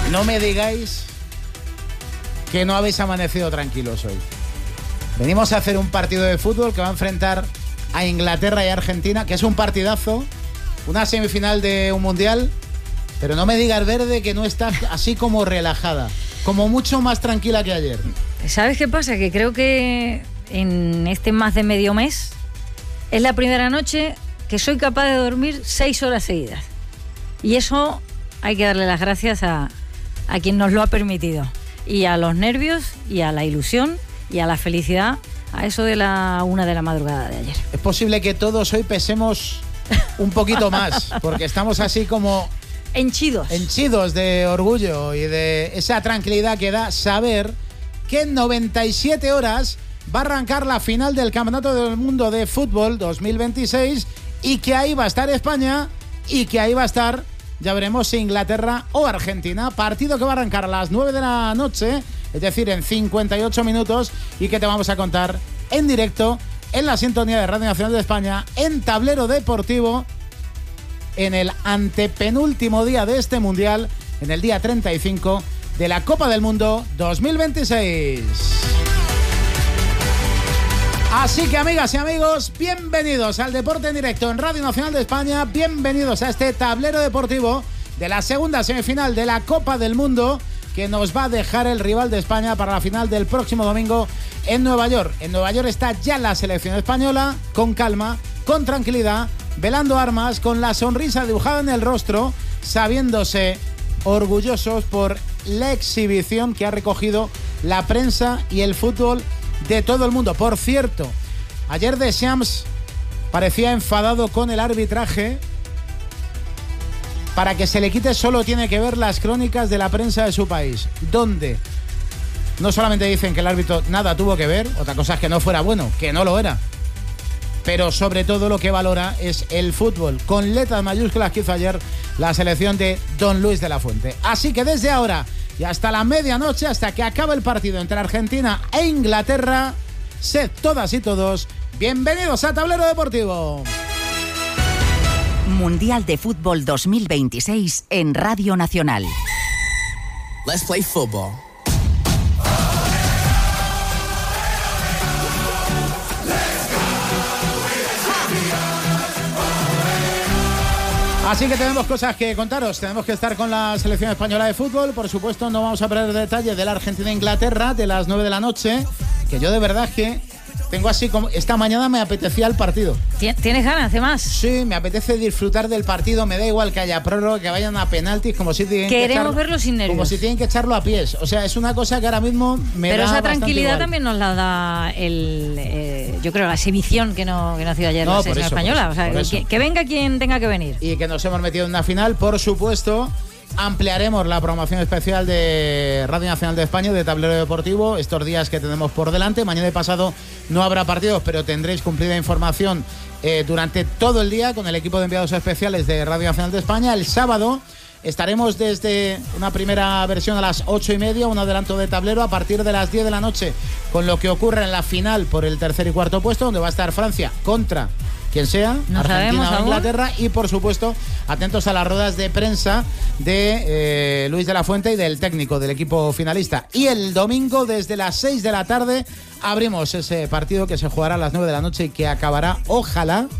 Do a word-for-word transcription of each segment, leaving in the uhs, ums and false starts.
No me digáis que no habéis amanecido tranquilos hoy. Venimos a hacer un partido de fútbol que va a enfrentar a Inglaterra y Argentina, que es un partidazo, una semifinal de un mundial, pero no me digas, Verde, que no está así como relajada, como mucho más tranquila que ayer. ¿Sabes qué pasa? Que creo que en este más de medio mes es la primera noche que soy capaz de dormir seis horas seguidas. Y eso hay que darle las gracias a, a quien nos lo ha permitido. Y a los nervios, y a la ilusión, y a la felicidad, a eso de la una de la madrugada de ayer. Es posible que todos hoy pesemos un poquito más, porque estamos así como... Henchidos. Henchidos de orgullo y de esa tranquilidad que da saber que en noventa y siete horas va a arrancar la final del Campeonato del Mundo de Fútbol dos mil veintiséis y que ahí va a estar España y que ahí va a estar, ya veremos, si Inglaterra o Argentina. Partido que va a arrancar a las nueve de la noche, es decir, en cincuenta y ocho minutos, y que te vamos a contar en directo en la sintonía de Radio Nacional de España, en Tablero Deportivo, en el antepenúltimo día de este Mundial, en el día treinta y cinco de la Copa del Mundo dos mil veintiséis. Así que, amigas y amigos, bienvenidos al Deporte en Directo en Radio Nacional de España, bienvenidos a este tablero deportivo de la segunda semifinal de la Copa del Mundo, que nos va a dejar el rival de España para la final del próximo domingo en Nueva York. En Nueva York está ya la selección española, con calma, con tranquilidad, velando armas, con la sonrisa dibujada en el rostro, sabiéndose orgullosos por la exhibición que ha recogido la prensa y el fútbol de todo el mundo. Por cierto, ayer Deschamps parecía enfadado con el arbitraje. Para que se le quite solo tiene que ver las crónicas de la prensa de su país, donde no solamente dicen que el árbitro nada tuvo que ver, otra cosa es que no fuera bueno, que no lo era, pero sobre todo lo que valora es el fútbol, con letras mayúsculas que hizo ayer la selección de Don Luis de la Fuente. Así que desde ahora y hasta la medianoche, hasta que acabe el partido entre Argentina e Inglaterra, sed todas y todos bienvenidos a Tablero Deportivo. Mundial de Fútbol dos mil veintiséis en Radio Nacional. Let's play football. Así que tenemos cosas que contaros, tenemos que estar con la selección española de fútbol, por supuesto no vamos a perder detalle de la Argentina-Inglaterra de las nueve de la noche, que yo de verdad que tengo así como... Esta mañana me apetecía el partido. ¿Tienes ganas de más? Sí, me apetece disfrutar del partido, me da igual que haya prórroga, que vayan a penaltis, como si tienen Queremos que echar, verlo sin nervios. como si tienen que echarlo a pies. O sea, es una cosa que ahora mismo me Pero da esa bastante tranquilidad igual. también nos la da el, eh, yo creo, la exhibición que no, que no ha sido ayer No, la por selección eso, por española. eso, o sea, por eso. que, que venga quien tenga que venir. Y que nos hemos metido en una final, por supuesto. Ampliaremos la programación especial de Radio Nacional de España, de Tablero Deportivo, estos días que tenemos por delante. Mañana y pasado no habrá partidos, pero tendréis cumplida información eh, durante todo el día con el equipo de enviados especiales de Radio Nacional de España. El sábado estaremos desde una primera versión a las ocho y media, un adelanto de tablero a partir de las diez de la noche, con lo que ocurre en la final por el tercer y cuarto puesto, donde va a estar Francia contra quien sea, no Argentina o aún. Inglaterra, y por supuesto atentos a las ruedas de prensa de eh, Luis de la Fuente y del técnico del equipo finalista. Y el domingo desde las seis de la tarde abrimos ese partido que se jugará a las nueve de la noche y que acabará, ojalá,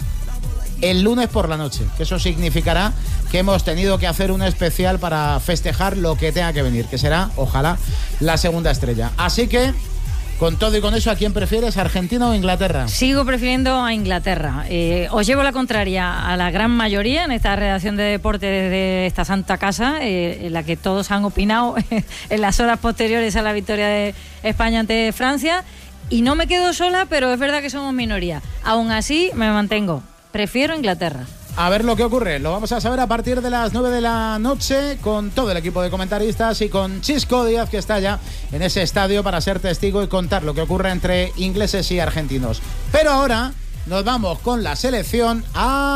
el lunes por la noche, que eso significará que hemos tenido que hacer un especial para festejar lo que tenga que venir, que será, ojalá, la segunda estrella. Así que, con todo y con eso, ¿a quién prefieres, Argentina o Inglaterra? Sigo prefiriendo a Inglaterra. Eh, os llevo la contraria a la gran mayoría en esta redacción de deporte desde esta santa casa, eh, en la que todos han opinado en las horas posteriores a la victoria de España ante Francia. Y no me quedo sola, pero es verdad que somos minoría. Aún así, me mantengo. Prefiero Inglaterra. A ver lo que ocurre, lo vamos a saber a partir de las nueve de la noche con todo el equipo de comentaristas y con Chisco Díaz, que está ya en ese estadio para ser testigo y contar lo que ocurre entre ingleses y argentinos. Pero ahora nos vamos con la selección a...